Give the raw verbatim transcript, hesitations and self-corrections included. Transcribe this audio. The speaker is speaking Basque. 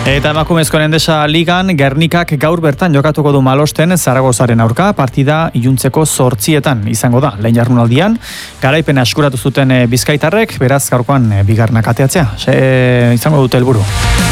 Eta emakumezkoen Endesa Ligan, Gernikak gaur bertan jokatuko du Malosten Zaragozaren aurka, partida iluntzeko zortzietan izango da. Lehen jardunaldian, garaipena eskuratu zuten bizkaitarrek, beraz gaurkoan bigarnak ateatzea. Se, izango dute helburu.